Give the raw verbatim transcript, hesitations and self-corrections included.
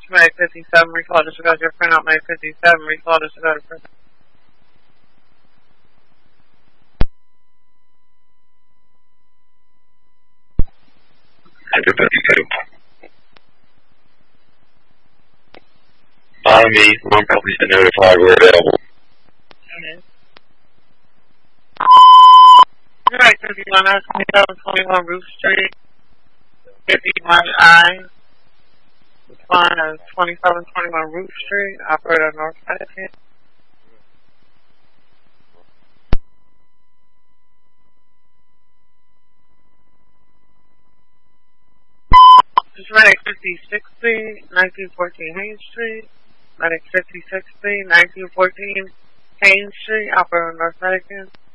May fifty-seven, recall disregard your printout. May fifty-seven, recall disregard your printout. Hunter fifty-two. Follow me, one company's been notified, we're available. Okay. Alright, fifty-one, that's twenty-seven twenty-one Roof Street. fifty-one I. Respond as twenty-seven twenty-one Roof Street, operator North Connecticut. Just Medic fifty-six B, nineteen fourteen Haynes Street. Medic fifty-six B, nineteen fourteen Haynes Street, operator North Connecticut.